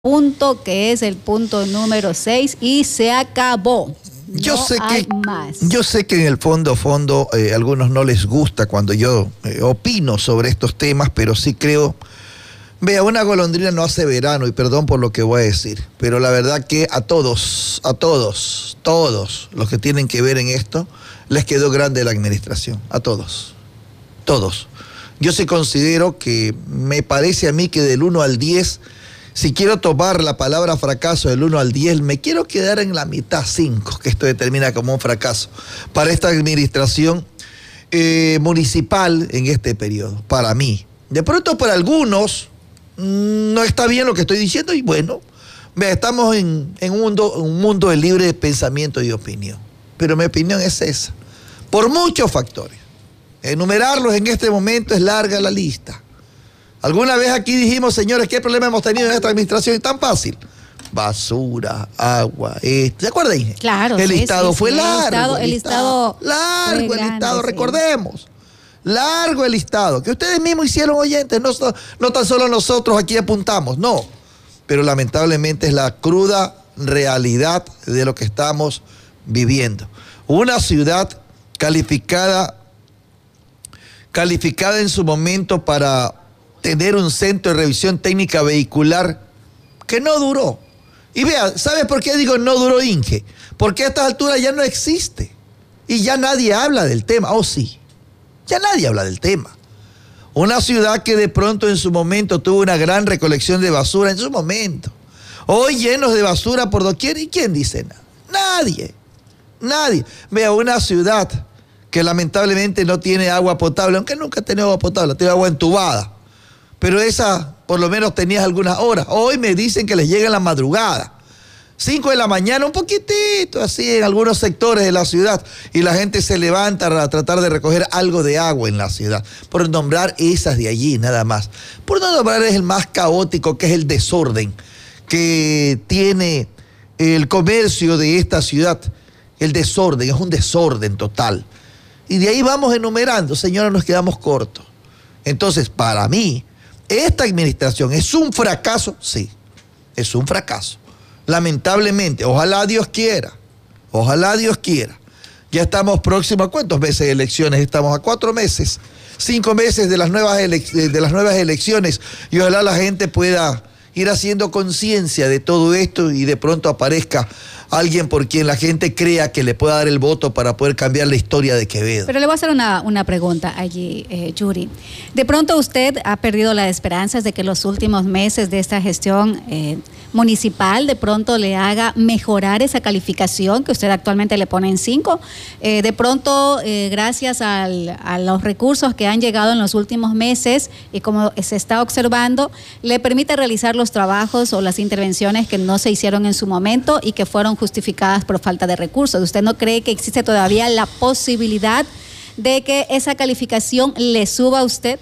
punto, que es el punto número 6, y se acabó. Yo no sé hay que, más. yo sé que en el fondo, a algunos no les gusta cuando yo opino sobre estos temas, pero sí creo, vea, una golondrina no hace verano, y perdón por lo que voy a decir, pero la verdad que a todos los que tienen que ver en esto, les quedó grande la administración, a todos. Yo sí considero que, me parece a mí que del 1 al 10, si quiero tomar la palabra fracaso del 1 al 10, me quiero quedar en la mitad, 5, que esto determina como un fracaso para esta administración municipal en este periodo, para mí. De pronto para algunos no está bien lo que estoy diciendo y bueno, vea, estamos en un mundo de libre pensamiento y opinión, pero mi opinión es esa, por muchos factores. Enumerarlos en este momento es larga la lista. Alguna vez aquí dijimos, señores, ¿qué problema hemos tenido en esta administración? Es tan fácil. Basura, agua, ¿se acuerdan? Claro, el sí, listado sí, fue sí, largo. el listado largo, grande, el listado, sí. recordemos. Largo el listado, que ustedes mismos hicieron, oyentes, no tan solo nosotros aquí apuntamos, no. Pero lamentablemente es la cruda realidad de lo que estamos viviendo. Una ciudad calificada en su momento para tener un centro de revisión técnica vehicular que no duró. Y vea, ¿sabes por qué digo no duró, Inge? Porque a estas alturas ya no existe. Y ya nadie habla del tema. Oh, sí. Ya nadie habla del tema. Una ciudad que de pronto en su momento tuvo una gran recolección de basura en su momento. Hoy llenos de basura por doquier. ¿Y quién dice nada? Nadie. Vea, una ciudad que lamentablemente no tiene agua potable, aunque nunca ha tenido agua potable, tiene agua entubada. Pero esa, por lo menos tenías algunas horas. Hoy me dicen que les llega en la madrugada. 5 de la mañana, un poquitito así en algunos sectores de la ciudad. Y la gente se levanta a tratar de recoger algo de agua en la ciudad. Por nombrar esas de allí, nada más. Por no nombrar es el más caótico, que es el desorden que tiene el comercio de esta ciudad. El desorden, es un desorden total. Y de ahí vamos enumerando, señora, nos quedamos cortos. Entonces, para mí, esta administración es un fracaso, sí, es un fracaso. Lamentablemente, ojalá Dios quiera. Ya estamos próximos, ¿a cuántos meses de elecciones? Estamos a 4 meses, 5 meses de las nuevas elecciones, y ojalá la gente pueda ir haciendo conciencia de todo esto y de pronto aparezca alguien por quien la gente crea que le pueda dar el voto para poder cambiar la historia de Quevedo. Pero le voy a hacer una pregunta allí, Yuri. De pronto usted ha perdido las esperanzas de que los últimos meses de esta gestión municipal de pronto le haga mejorar esa calificación que usted actualmente le pone en 5. De pronto, gracias a los recursos que han llegado en los últimos meses y como se está observando, le permite realizar los trabajos o las intervenciones que no se hicieron en su momento y que fueron justificadas por falta de recursos. ¿Usted no cree que existe todavía la posibilidad de que esa calificación le suba a usted?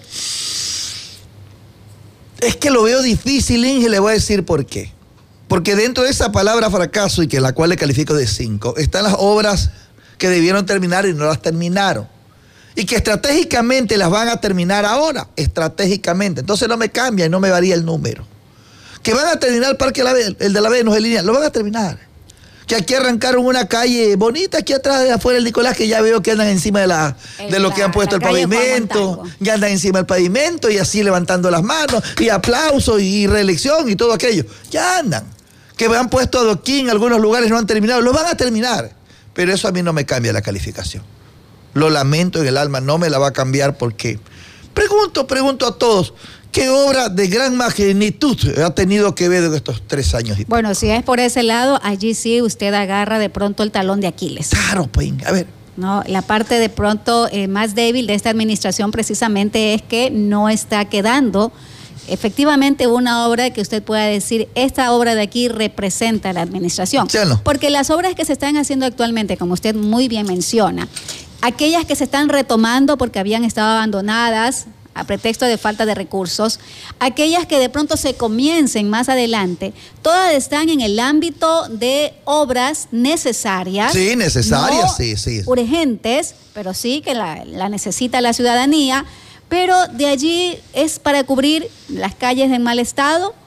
Es que lo veo difícil, Inge, le voy a decir por qué. Porque dentro de esa palabra fracaso, y que la cual le califico de 5, están las obras que debieron terminar y no las terminaron. Y que estratégicamente las van a terminar ahora, estratégicamente. Entonces no me cambia y no me varía el número. Que van a terminar el Parque el de la Venus, el lineal, lo van a terminar. Que aquí arrancaron una calle bonita, aquí atrás de afuera el Nicolás, que ya veo que andan encima de lo que han puesto el pavimento, ya andan encima del pavimento y así levantando las manos, y aplausos y reelección y todo aquello. Ya andan. Que han puesto adoquín en algunos lugares, no han terminado, lo van a terminar. Pero eso a mí no me cambia la calificación. Lo lamento en el alma, no me la va a cambiar porque pregunto a todos, ¿qué obra de gran magnitud ha tenido Quevedo en estos 3 años? Bueno, si es por ese lado, allí sí usted agarra de pronto el talón de Aquiles. Claro, pues, a ver. No, la parte de pronto más débil de esta administración precisamente es que no está quedando efectivamente una obra que usted pueda decir, esta obra de aquí representa a la administración. ¿Sí o no? Porque las obras que se están haciendo actualmente, como usted muy bien menciona, aquellas que se están retomando porque habían estado abandonadas a pretexto de falta de recursos, aquellas que de pronto se comiencen más adelante, todas están en el ámbito de obras necesarias. Sí, necesarias, no sí. urgentes, pero sí que la necesita la ciudadanía, pero de allí es para cubrir las calles en mal estado,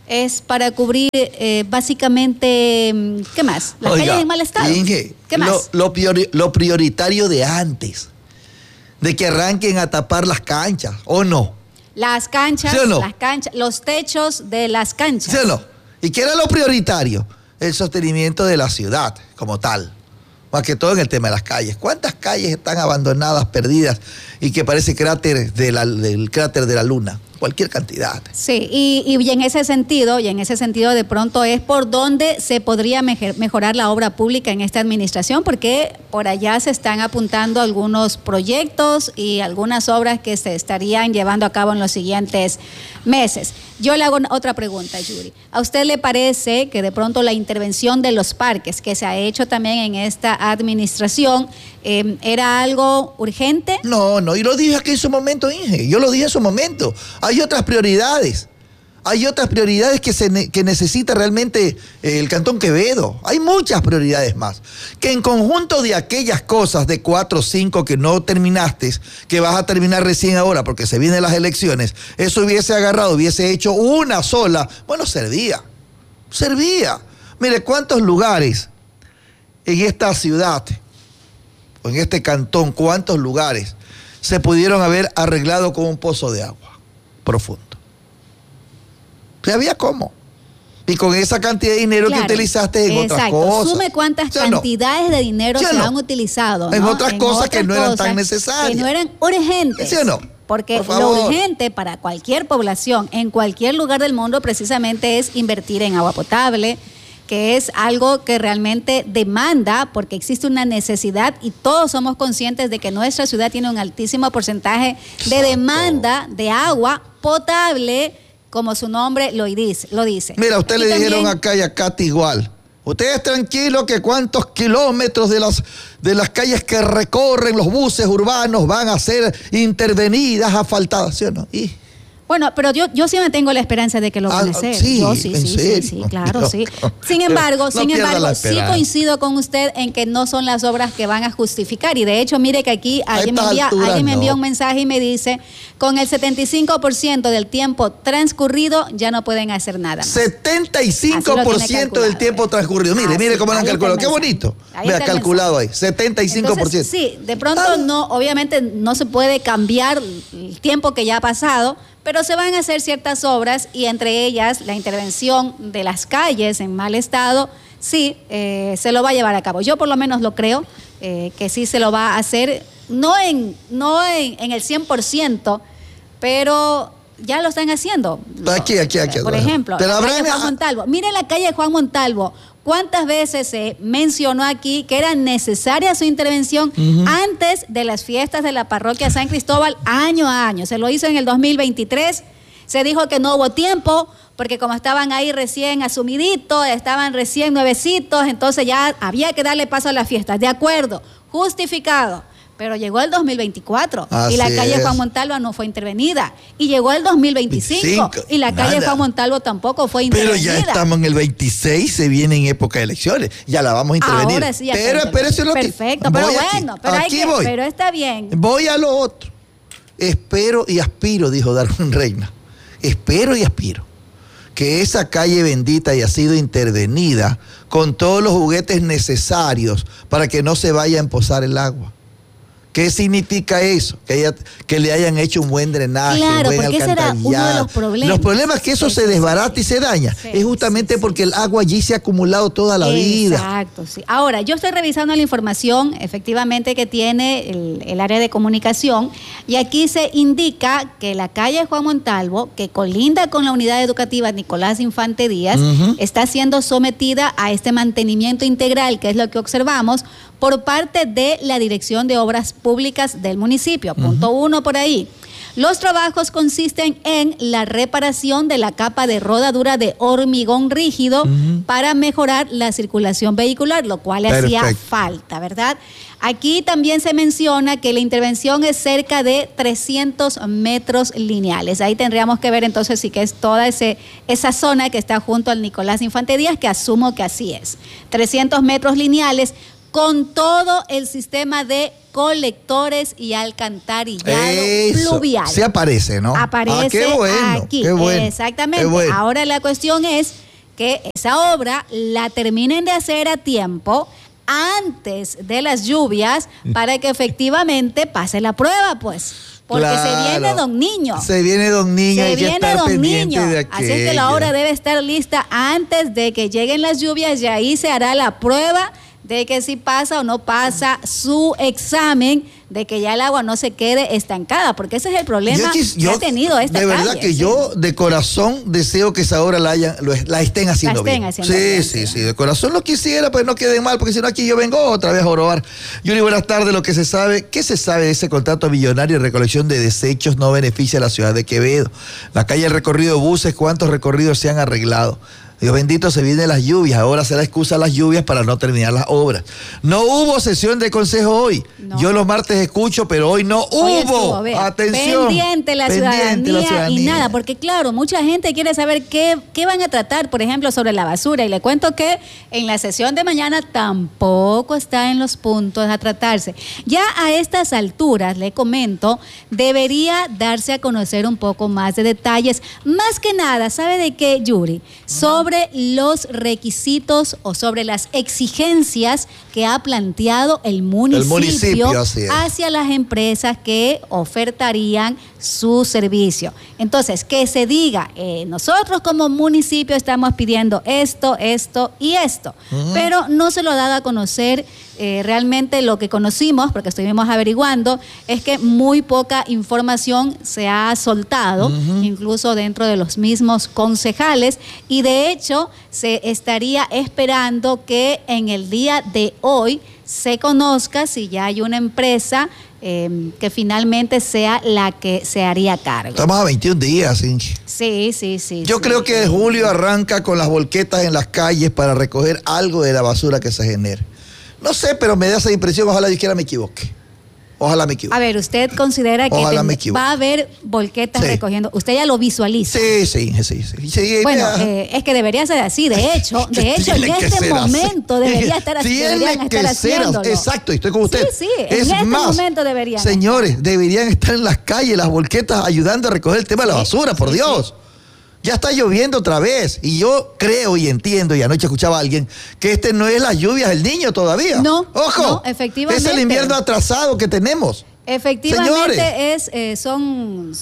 Es para cubrir básicamente, ¿qué más? Las calles en mal estado. Inge, ¿Qué más? Lo prioritario de antes, de que arranquen a tapar las canchas, ¿o no? Las canchas, ¿sí o no? las canchas, los techos de las canchas. ¿Sí o no? ¿Y qué era lo prioritario? El sostenimiento de la ciudad como tal. Más que todo en el tema de las calles. ¿Cuántas calles están abandonadas, perdidas y que parece cráter del cráter de la luna? Cualquier cantidad. Sí, y en ese sentido, de pronto es por donde se podría mejorar la obra pública en esta administración, porque por allá se están apuntando algunos proyectos y algunas obras que se estarían llevando a cabo en los siguientes meses. Yo le hago otra pregunta, Yuri. ¿A usted le parece que de pronto la intervención de los parques, que se ha hecho también en esta administración, era algo urgente? No, y lo dije aquí en su momento, Inge. Yo lo dije en su momento. Hay otras prioridades. Hay otras prioridades que necesita realmente el Cantón Quevedo. Hay muchas prioridades más. Que en conjunto de aquellas cosas de 4 o 5 que no terminaste, que vas a terminar recién ahora porque se vienen las elecciones, eso hubiese agarrado, hubiese hecho una sola, bueno, servía. Mire, ¿cuántos lugares en esta ciudad o en este cantón, cuántos lugares se pudieron haber arreglado con un pozo de agua profundo? ¿Se había cómo? Y con esa cantidad de dinero que utilizaste en otras cosas. Sume cuántas cantidades de dinero se han utilizado, ¿no? En otras cosas que no eran tan necesarias. Que no eran urgentes. ¿Sí o no? Porque lo urgente para cualquier población, en cualquier lugar del mundo, precisamente es invertir en agua potable, que es algo que realmente demanda, porque existe una necesidad y todos somos conscientes de que nuestra ciudad tiene un altísimo porcentaje de demanda de agua potable, como su nombre lo dice. Mira, usted le dijeron acá y acá igual. Ustedes tranquilos que cuántos kilómetros de las calles que recorren los buses urbanos van a ser intervenidas, asfaltadas, ¿sí o no? Bueno, pero yo sí me tengo la esperanza de que lo van a hacer. Sí, yo sí, claro, sí. Sin embargo, sí coincido con usted en que no son las obras que van a justificar. Y de hecho, mire que aquí alguien me envía un mensaje y me dice, con el 75% del tiempo transcurrido ya no pueden hacer nada más. 75% del tiempo transcurrido. Mire cómo lo han calculado. Qué bonito. Me ha calculado ahí, 75%. Entonces, sí, de pronto no, obviamente no se puede cambiar el tiempo que ya ha pasado, pero se van a hacer ciertas obras y entre ellas la intervención de las calles en mal estado, sí, se lo va a llevar a cabo. Yo por lo menos lo creo, que sí se lo va a hacer, no en el 100%, pero ya lo están haciendo. Aquí. Por ejemplo, la calle Juan Montalvo. Miren la calle Juan Montalvo. ¿Cuántas veces se mencionó aquí que era necesaria su intervención antes de las fiestas de la parroquia San Cristóbal, año a año? Se lo hizo en el 2023, se dijo que no hubo tiempo, porque como estaban ahí recién asumiditos, estaban recién nuevecitos, entonces ya había que darle paso a las fiestas. De acuerdo, justificado. Pero llegó el 2024 y la calle Juan Montalvo no fue intervenida. Y llegó el 2025 y la calle Juan Montalvo tampoco fue intervenida. Pero ya estamos en el 26, se viene en época de elecciones. Ya la vamos a intervenir. Ahora sí, pero espérese lo perfecto, pero bueno, pero está bien. Voy a lo otro. Espero y aspiro, dijo Darwin Reina. Espero y aspiro que esa calle bendita haya sido intervenida con todos los juguetes necesarios para que no se vaya a empozar el agua. ¿Qué significa eso? Que le hayan hecho un buen drenaje, un buen alcantarillado. Ese era uno de los problemas. Los problemas es que eso se desbarata y se daña. Es justamente porque el agua allí se ha acumulado toda la vida. Exacto, sí. Ahora, yo estoy revisando la información, efectivamente, que tiene el área de comunicación, y aquí se indica que la calle Juan Montalvo, que colinda con la unidad educativa Nicolás Infante Díaz, está siendo sometida a este mantenimiento integral, que es lo que observamos, por parte de la Dirección de Obras Públicas del municipio. Punto 1 por ahí. Los trabajos consisten en la reparación de la capa de rodadura de hormigón rígido para mejorar la circulación vehicular, lo cual hacía falta, ¿verdad? Aquí también se menciona que la intervención es cerca de 300 metros lineales. Ahí tendríamos que ver entonces si que es toda esa zona que está junto al Nicolás Infante Díaz, que asumo que así es. 300 metros lineales. con todo el sistema de colectores y alcantarillado pluvial. Se aparece, ¿no? Aparece qué bueno, aquí. Qué bueno, exactamente. Qué bueno. Ahora la cuestión es que esa obra la terminen de hacer a tiempo antes de las lluvias para que efectivamente pase la prueba, pues. Porque claro, se viene Don Niño. Se viene Don Niño. Se viene Don Niño. De así es que la obra debe estar lista antes de que lleguen las lluvias y ahí se hará la prueba de que si pasa o no pasa su examen, de que ya el agua no se quede estancada, porque ese es el problema que ha tenido esta calle. De verdad que yo de corazón deseo que esa obra la estén haciendo bien. Sí, de corazón lo quisiera, pues no queden mal, porque si no aquí yo vengo otra vez a jorobar. Yuri, buenas tardes. ¿Qué se sabe de ese contrato millonario de recolección de desechos no beneficia a la ciudad de Quevedo? La calle, el recorrido de buses, ¿cuántos recorridos se han arreglado? Dios bendito, se vienen las lluvias, ahora se da excusa a las lluvias para no terminar las obras. No hubo sesión de consejo hoy. No. Yo los martes escucho, pero hoy no hubo. Atención. Pendiente la ciudadanía y nada, porque claro, mucha gente quiere saber qué van a tratar, por ejemplo, sobre la basura. Y le cuento que en la sesión de mañana tampoco está en los puntos a tratarse. Ya a estas alturas, le comento, debería darse a conocer un poco más de detalles. Más que nada, ¿sabe de qué, Yuri? Sobre los requisitos o sobre las exigencias que ha planteado el municipio hacia las empresas que ofertarían su servicio. Entonces, que se diga, nosotros como municipio estamos pidiendo esto, esto y esto, pero no se lo ha dado a conocer. Realmente lo que conocimos, porque estuvimos averiguando, es que muy poca información se ha soltado, incluso dentro de los mismos concejales, y de hecho se estaría esperando que en el día de hoy se conozca si ya hay una empresa que finalmente sea la que se haría cargo. Estamos a 21 días, Inge. Sí. Yo creo que julio arranca con las volquetas en las calles para recoger algo de la basura que se genere. No sé, pero me da esa impresión, ojalá yo quiera me equivoque. Ojalá me equivoque. A ver, ¿usted considera que va a haber volquetas recogiendo? ¿Usted ya lo visualiza? Sí. Bueno, es que debería ser así. De hecho, en este momento deberían estar haciéndolo. Exacto, estoy con usted. Sí, en este momento deberían. Señores, deberían estar en las calles, las volquetas, ayudando a recoger el tema de la basura, por Dios. Ya está lloviendo otra vez y yo creo y entiendo, y anoche escuchaba a alguien, que este no es las lluvias del Niño todavía. No, ojo, no, efectivamente. Es el invierno atrasado que tenemos. Efectivamente, son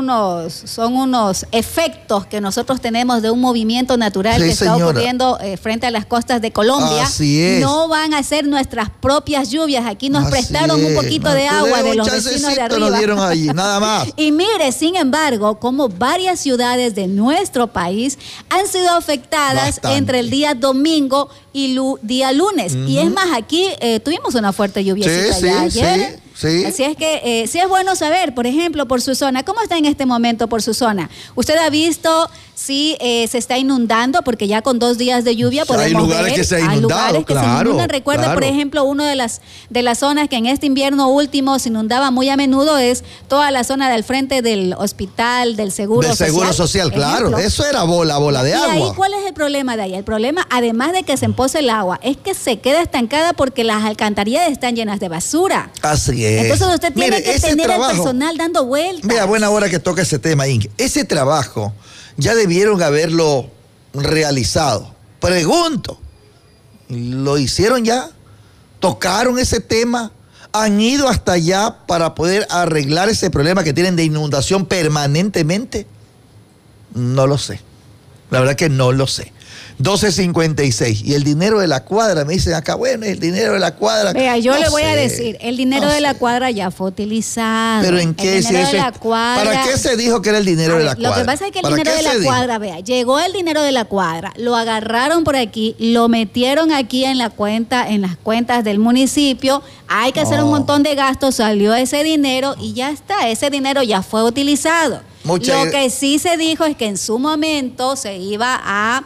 unos efectos que nosotros tenemos de un movimiento natural que está ocurriendo frente a las costas de Colombia. Así es. No van a ser nuestras propias lluvias. Aquí nos prestaron un poquito de agua de los vecinos de arriba. Nos dieron allí, nada más. Y mire, sin embargo, como varias ciudades de nuestro país han sido afectadas entre el día domingo y día lunes. Y es más, aquí tuvimos una fuerte lluviecita ayer. Sí. Así es que sí es bueno saber, por ejemplo, por su zona, ¿cómo está en este momento por su zona? ¿Usted ha visto si se está inundando? Porque ya con 2 días de lluvia podemos ver. Hay lugares que se han inundado, inundan. Recuerda, por ejemplo, una de las zonas que en este invierno último se inundaba muy a menudo es toda la zona del frente del hospital, del Seguro Social. Del Seguro Social, claro. Eso era bola de agua. ¿Y ahí cuál es el problema de ahí? El problema, además de que se empoce el agua, es que se queda estancada porque las alcantarillas están llenas de basura. Así es. Entonces usted tiene que tener el personal dando vueltas. Mira, buena hora que toca ese tema, Inge. Ese trabajo ya debieron haberlo realizado. Pregunto, ¿lo hicieron ya? ¿Tocaron ese tema? ¿Han ido hasta allá para poder arreglar ese problema que tienen de inundación permanentemente? No lo sé. La verdad que no lo sé. 12.56. Y el dinero de la cuadra, me dicen acá, bueno, el dinero de la cuadra. Vea, yo le voy a decir, el dinero de la cuadra ya fue utilizado. ¿Pero en qué? ¿Para qué se dijo que era el dinero de la cuadra? Lo que pasa es que el dinero de la cuadra, vea, llegó el dinero de la cuadra, lo agarraron por aquí, lo metieron aquí en la cuenta, en las cuentas del municipio, hay que hacer un montón de gastos, salió ese dinero y ya está, ese dinero ya fue utilizado. Lo que sí se dijo es que en su momento se iba a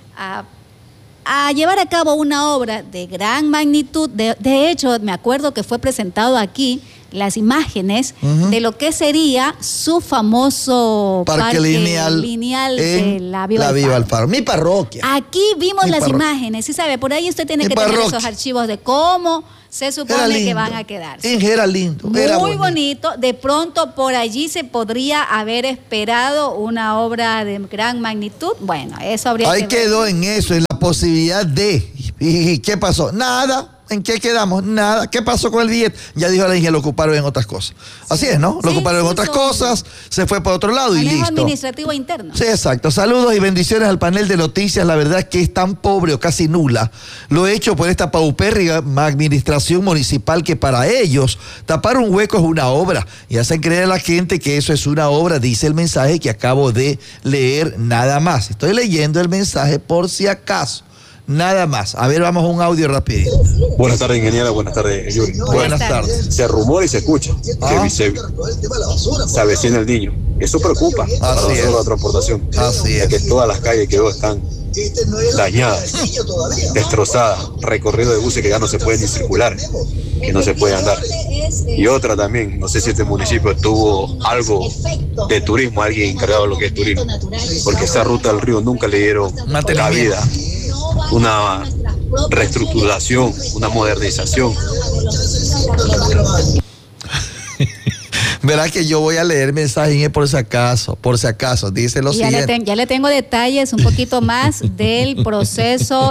llevar a cabo una obra de gran magnitud. De hecho, me acuerdo que fue presentado aquí las imágenes de lo que sería su famoso parque lineal de la Viva Alfaro. Mi parroquia. Aquí vimos las imágenes, ¿sí sabe? Por ahí usted tiene que tener esos archivos de cómo se supone que van a quedar. Era lindo. Muy bonito. De pronto por allí se podría haber esperado una obra de gran magnitud. Bueno, eso habría que ver. Ahí quedó en eso, en la posibilidad de. ¿Y qué pasó? Nada. ¿En qué quedamos? Nada. ¿Qué pasó con el billete? Ya dijo la Inge, lo ocuparon en otras cosas. Así es, ¿no? Lo ocuparon en otras cosas, se fue para otro lado y listo. Administrativo interno. Sí, exacto. Saludos y bendiciones al panel de noticias. La verdad es que es tan pobre o casi nula. Lo hecho por esta paupérrima administración municipal que para ellos tapar un hueco es una obra. Y hacen creer a la gente que eso es una obra, dice el mensaje que acabo de leer, nada más. Estoy leyendo el mensaje por si acaso. Nada más. A ver, vamos a un audio rapidito. Buenas tardes, ingeniera. Buenas tardes, Yuri. Buenas tardes. Se rumora y se escucha que se avecina el niño. Eso preocupa para la transportación. Así es. Que todas las calles que están dañadas, destrozadas, recorrido de buses que ya no se pueden ni circular, que no se puede andar. Y otra también, no sé si este municipio tuvo algo de turismo, alguien encargado de lo que es turismo, porque esa ruta del río nunca le dieron la vida, una reestructuración, una modernización. Verá que yo voy a leer mensajes por si acaso, dice lo siguiente. Ya le tengo detalles un poquito más del proceso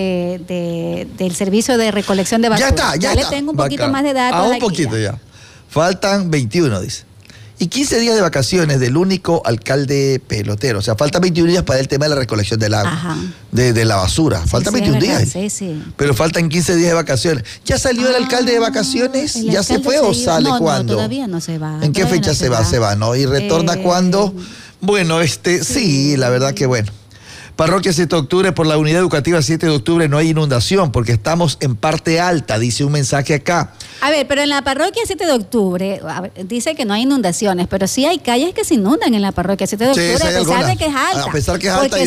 del servicio de recolección de basura. Ya le tengo un poquito más de datos. Un poquito ya. Faltan 21, dice. Y 15 días de vacaciones del único alcalde pelotero. O sea, faltan 21 días para el tema de la recolección del agua, de la basura. Faltan 21 días. Sí. Pero faltan 15 días de vacaciones. ¿Ya salió el alcalde de vacaciones? ¿Ya se fue o sale cuándo? No, todavía no se va. ¿En qué fecha se va? Se va, ¿no? ¿Y retorna cuándo? Bueno, sí, la verdad que bueno. Parroquia 7 de octubre, por la unidad educativa 7 de octubre no hay inundación porque estamos en parte alta, dice un mensaje acá. A ver, pero en la parroquia 7 de octubre, dice que no hay inundaciones, pero sí hay calles que se inundan en la parroquia 7 de octubre, a pesar de que es alta. A pesar que es alta, porque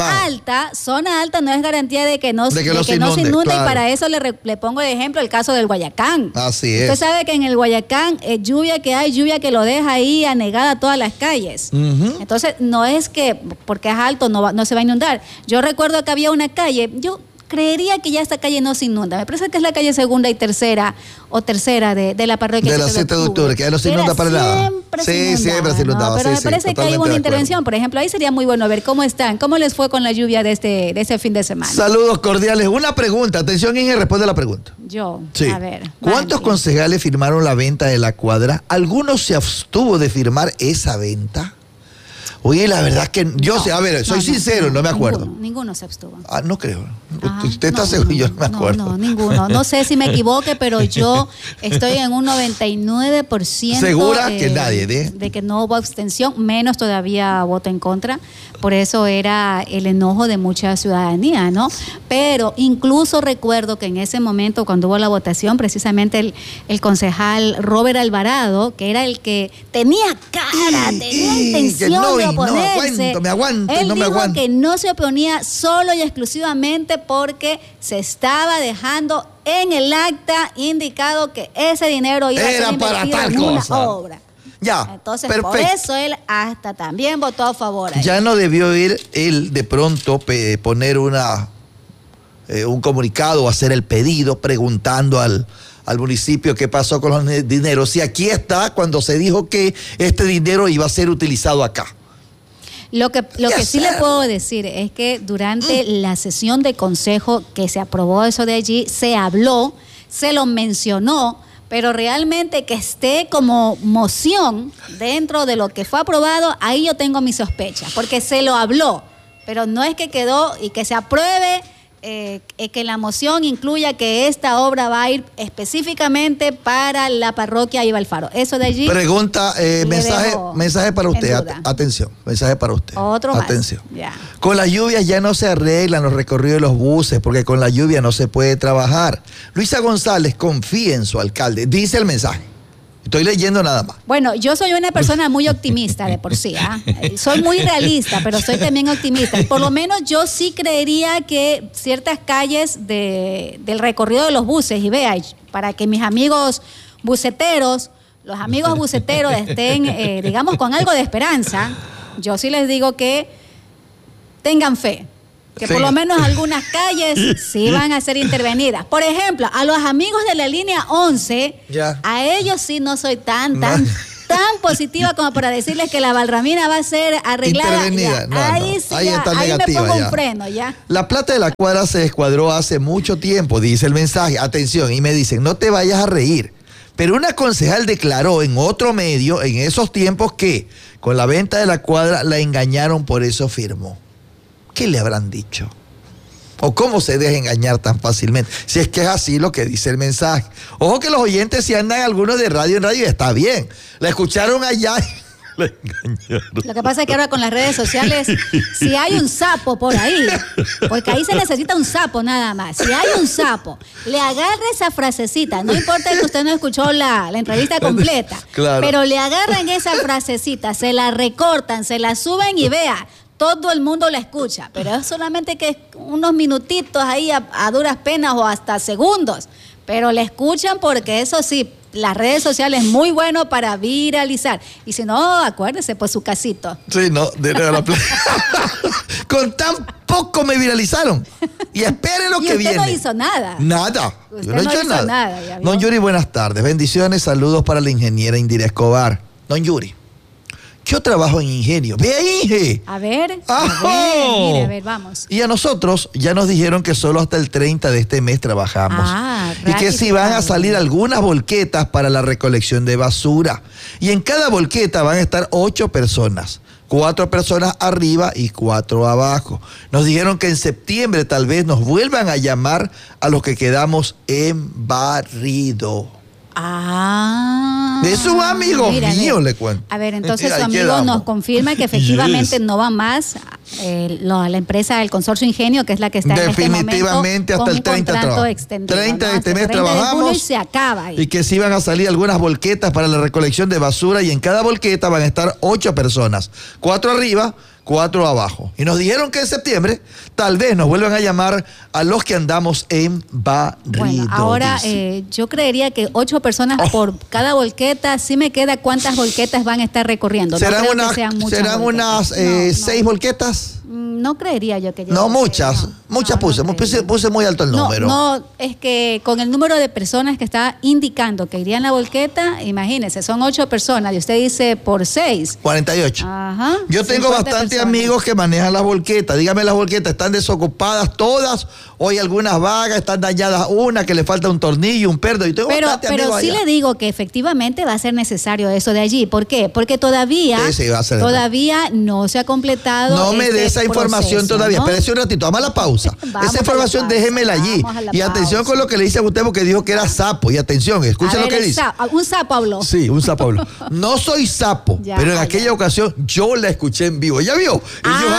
zona alta no es garantía de que no se inunde, claro. Y para eso le pongo de ejemplo el caso del Guayacán. Así es. Usted sabe que en el Guayacán, lluvia que lo deja ahí anegada todas las calles. Entonces, no es que porque es alto no se va a inundar. Yo recuerdo que había una calle, yo creería que ya esta calle no se inunda. Me parece que es la calle segunda y tercera de la parroquia. De la 7 de octubre, que ya no se inunda para nada. Sí, siempre se inundaba. Pero me parece que hay una intervención, por ejemplo. Ahí sería muy bueno ver cómo están, cómo les fue con la lluvia de este fin de semana. Saludos cordiales. Una pregunta, atención, Inge, responde la pregunta. A ver. ¿Cuántos concejales firmaron la venta de la cuadra? ¿Alguno se abstuvo de firmar esa venta? Oye, la verdad es que yo sé, a ver, soy sincero, no me acuerdo. Ninguno se abstuvo. No creo. ¿Usted está seguro? Yo no me acuerdo. No, ninguno. No sé si me equivoque, pero yo estoy en un 99%. ¿Segura que nadie? De que no hubo abstención, menos todavía voto en contra. Por eso era el enojo de mucha ciudadanía, ¿no? Pero incluso recuerdo que en ese momento, cuando hubo la votación, precisamente el concejal Robert Alvarado, que era el que tenía intención de oponerse. Me aguanto. Él dijo que no se oponía solo y exclusivamente porque se estaba dejando en el acta indicado que ese dinero iba a ser invertido en una obra. Ya, entonces, perfecto. por eso él hasta también votó a favor. Ya no debió ir él de pronto poner un comunicado o hacer el pedido preguntando al municipio qué pasó con los dineros. Si aquí está cuando se dijo que este dinero iba a ser utilizado acá. Lo que sí le puedo decir es que durante la sesión de consejo que se aprobó eso de allí, se habló, se lo mencionó, pero realmente que esté como moción dentro de lo que fue aprobado, ahí yo tengo mis sospechas, porque se lo habló, pero no es que quedó y que se apruebe, que la moción incluya que esta obra va a ir específicamente para la parroquia Iba Alfaro. Eso de allí. Pregunta, mensaje para usted. Atención, mensaje para usted. Otro más. Atención. Ya. Con las lluvias ya no se arreglan los recorridos de los buses porque con la lluvia no se puede trabajar. Luisa González confía en su alcalde. Dice el mensaje. Estoy leyendo nada más. Bueno, yo soy una persona muy optimista de por sí. Soy muy realista, pero soy también optimista. Por lo menos yo sí creería que ciertas calles del recorrido de los buses, y vea, para que mis amigos buceteros los amigos buceteros estén, digamos, con algo de esperanza, yo sí les digo que tengan fe. Que por lo menos algunas calles sí van a ser intervenidas. Por ejemplo, a los amigos de la línea 11, a ellos sí no soy tan positiva como para decirles que la Valramina va a ser arreglada. Ahí me pongo un freno, ya. La plata de la cuadra se descuadró hace mucho tiempo, dice el mensaje. Atención, y me dicen, no te vayas a reír. Pero una concejal declaró en otro medio, en esos tiempos, que con la venta de la cuadra la engañaron, por eso firmó. ¿Qué le habrán dicho? ¿O cómo se deja engañar tan fácilmente? Si es que es así lo que dice el mensaje. Ojo que los oyentes si andan algunos de radio en radio, está bien. La escucharon allá y la engañaron. Lo que pasa es que ahora con las redes sociales, si hay un sapo por ahí, porque ahí se necesita un sapo nada más. Si hay un sapo, le agarra esa frasecita, no importa que usted no escuchó la entrevista completa, claro, pero le agarran esa frasecita, se la recortan, se la suben y vea, todo el mundo la escucha, pero es solamente que unos minutitos ahí a duras penas o hasta segundos, pero la escuchan porque eso sí, las redes sociales es muy bueno para viralizar. Y si no, acuérdese, pues su casito. Sí, no, de la con tan poco me viralizaron. Y espere lo que viene. Y usted no hizo nada. Nada. Usted no hizo nada. Don Yuri, buenas tardes. Bendiciones, saludos para la ingeniera Indira Escobar. Don Yuri, yo trabajo en ingenio. ¡Ve ahí, Inge! A ver, vamos. Y a nosotros ya nos dijeron que solo hasta el 30 de este mes trabajamos. Y que si van a salir algunas volquetas para la recolección de basura. Y en cada volqueta van a estar 8 personas. 4 personas arriba y 4 abajo. Nos dijeron que en septiembre tal vez nos vuelvan a llamar a los que quedamos en barrido. De su amigo mío, le cuento. A ver, entonces su amigo nos confirma que efectivamente no va más la empresa del Consorcio Ingenio, que es la que está definitivamente en este momento, hasta el 30 de este mes trabajamos y se acaba ahí. Y que sí van a salir algunas volquetas para la recolección de basura y en cada volqueta van a estar 8 personas, 4 arriba, 4 abajo. Y nos dijeron que en septiembre tal vez nos vuelvan a llamar a los que andamos en barrido. Bueno, ahora yo creería que 8 personas por cada volqueta. Sí me queda cuántas volquetas van a estar recorriendo. ¿Serán unas 6 volquetas? No creería yo que llegue. No, muchas puse muy alto el número. No, es que con el número de personas que está indicando que irían a la volqueta, imagínese, son 8 personas y usted dice por 6. 48. Ajá. Yo tengo bastantes amigos que manejan las volquetas. Dígame, las volquetas están desocupadas todas, o hay algunas vagas, están dañadas una, que le falta un tornillo, un perdo. Pero sí le digo que efectivamente va a ser necesario eso de allí. ¿Por qué? Porque todavía no se ha completado. No me dé esa información todavía. Espérese un ratito, vamos a la pausa. Esa información déjemela allí. Y atención con lo que le dice a usted, porque dijo que era sapo. Y atención, escucha lo que dice. Un sapo habló. Sí, un sapo habló. No soy sapo, pero en aquella ocasión yo la escuché en vivo. ¿Ya vio? Ellos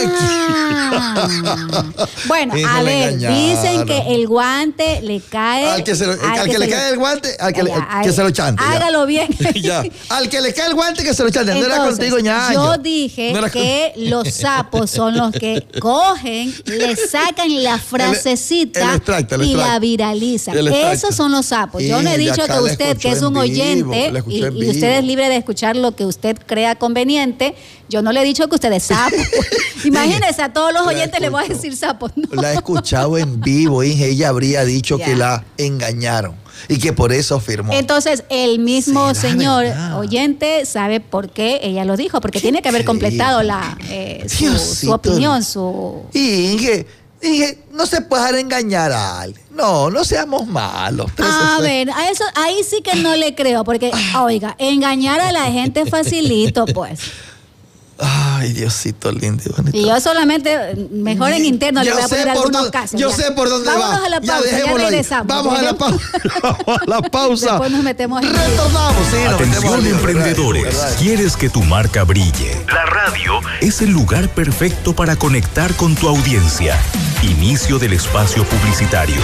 andan aquí. Bueno, a ver, dicen que el guante le cae. Al que le cae el guante, que se lo chante. Hágalo bien. Al que le cae el guante, que se lo chante. No era contigo, ñaño. Yo dije que los sapos son los que cogen, le sacan la frasecita y la viralizan. Esos son los sapos. Yo no he dicho que usted, que es un oyente, y usted es libre de escuchar lo que usted crea conveniente. Yo no le he dicho que usted es sapo. Imagínese, a todos los oyentes le voy a decir sapo. No. La he escuchado en vivo, Inge. Ella habría dicho que la engañaron y que por eso firmó. Entonces, el mismo señor oyente sabe por qué ella lo dijo, porque tiene que haber completado su opinión, Inge, no se puede dejar engañar a alguien. No seamos malos. A ver, ahí sí que no le creo, porque, oiga, engañar a la gente facilito, pues. Ay, Diosito lindo y bonito. Y yo solamente, mejor en interno, le voy a poner algunos casos. Yo sé por dónde Vámonos a la pausa, ya regresamos. Vamos a la pausa. Vamos a la pausa. Después nos metemos en retornamos. Sí, atención, emprendedores. ¿Quieres que tu marca brille? La radio es el lugar perfecto para conectar con tu audiencia. Inicio del espacio publicitario.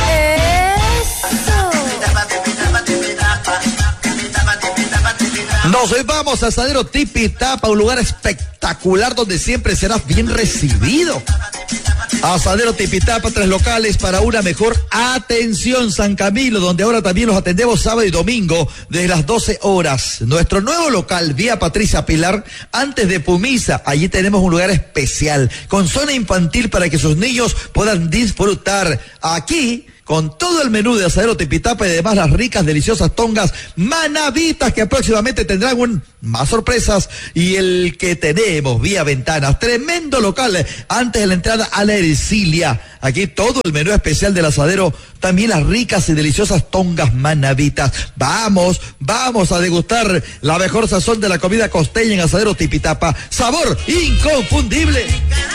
Nos vamos al Asadero Tipi Tapa, un lugar espectacular donde siempre serás bien recibido. Asadero Tipitapa, 3 locales para una mejor atención. San Camilo, donde ahora también los atendemos sábado y domingo desde las 12 horas. Nuestro nuevo local, Vía Patricia Pilar, antes de Pumisa. Allí tenemos un lugar especial con zona infantil para que sus niños puedan disfrutar. Aquí, con todo el menú de Asadero Tipitapa y además las ricas, deliciosas tongas manavitas que próximamente tendrán más sorpresas. Y el que tenemos, Vía Ventanas, tremendo local antes de la entrada a la Ercilia. Aquí todo el menú especial del asadero, también las ricas y deliciosas tongas manavitas. Vamos a degustar la mejor sazón de la comida costeña en Asadero Tipitapa. Sabor inconfundible.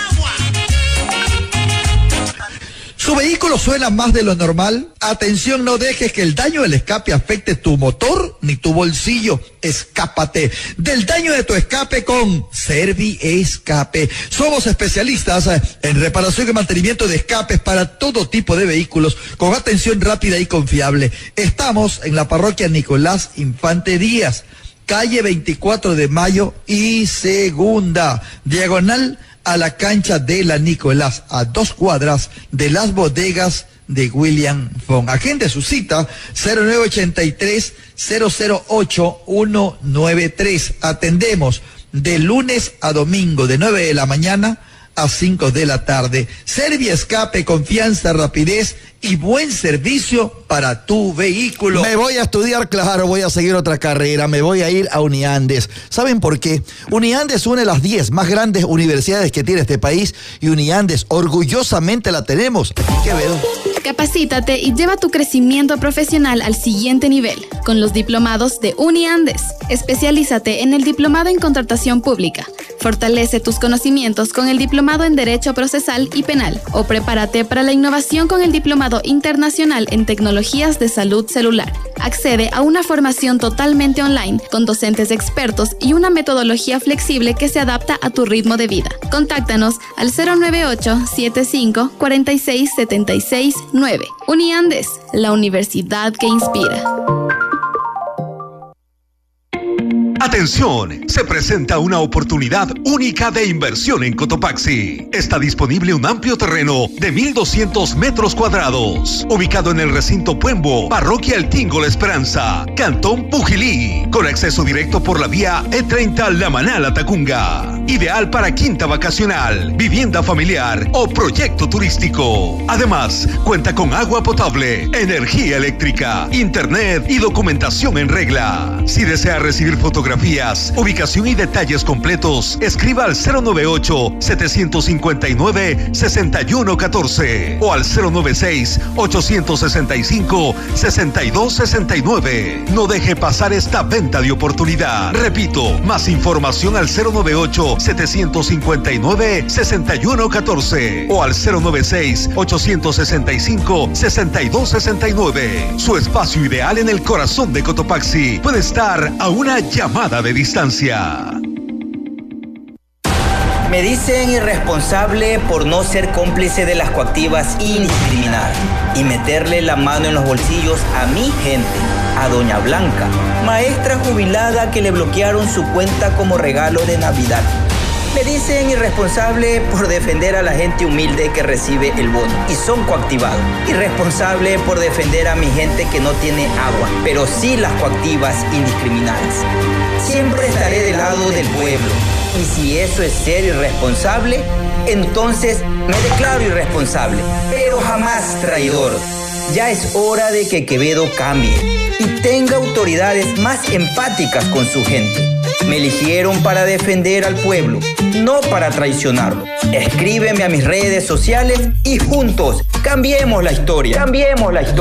¿Su vehículo suena más de lo normal? Atención, no dejes que el daño del escape afecte tu motor ni tu bolsillo. Escápate del daño de tu escape con Serviescape. Somos especialistas en reparación y mantenimiento de escapes para todo tipo de vehículos con atención rápida y confiable. Estamos en la parroquia Nicolás Infante Díaz, calle 24 de Mayo y Segunda, diagonal a la cancha de la Nicolás, a 2 cuadras de las bodegas de William Fong. Agende su cita 0983-008-193. Atendemos de lunes a domingo de 9 de la mañana a 5 de la tarde. Serviescape, confianza, rapidez y buen servicio para tu vehículo. Me voy a estudiar, claro, voy a seguir otra carrera, me voy a ir a Uniandes. ¿Saben por qué? Uniandes une las 10 más grandes universidades que tiene este país y Uniandes orgullosamente la tenemos aquí en Quevedo. Capacítate y lleva tu crecimiento profesional al siguiente nivel con los diplomados de Uniandes. Especialízate en el diplomado en contratación pública. Fortalece tus conocimientos con el diplomado en Derecho Procesal y Penal o prepárate para la innovación con el diplomado internacional en Tecnologías de Salud Celular. Accede a una formación totalmente online con docentes expertos y una metodología flexible que se adapta a tu ritmo de vida. Contáctanos al 098-75-46-76-9. Uniandes, la universidad que inspira. Atención, se presenta una oportunidad única de inversión en Cotopaxi. Está disponible un amplio terreno de 1,200 metros cuadrados, ubicado en el recinto Puembo, parroquia El Tingo La Esperanza, cantón Pujilí, con acceso directo por la vía E30 La Manala Tacunga. Ideal para quinta vacacional, vivienda familiar o proyecto turístico. Además, cuenta con agua potable, energía eléctrica, internet y documentación en regla. Si desea recibir fotografías, ubicación y detalles completos, escriba al 098-759-6114 o al 096-865-6269. No deje pasar esta venta de oportunidad. Repito, más información al 098-759-6114 o al 096-865-6269. Su espacio ideal en el corazón de Cotopaxi puede estar a una llamada de distancia. Me dicen irresponsable por no ser cómplice de las coactivas indiscriminadas y meterle la mano en los bolsillos a mi gente, a doña Blanca, maestra jubilada que le bloquearon su cuenta como regalo de Navidad. Me dicen irresponsable por defender a la gente humilde que recibe el bono y son coactivados. Irresponsable por defender a mi gente que no tiene agua, pero sí las coactivas indiscriminadas. Siempre estaré del lado del pueblo. Y si eso es ser irresponsable, entonces me declaro irresponsable, pero jamás traidor. Ya es hora de que Quevedo cambie y tenga autoridades más empáticas con su gente. Me eligieron para defender al pueblo, no para traicionarlo. Escríbeme a mis redes sociales y juntos cambiemos la historia.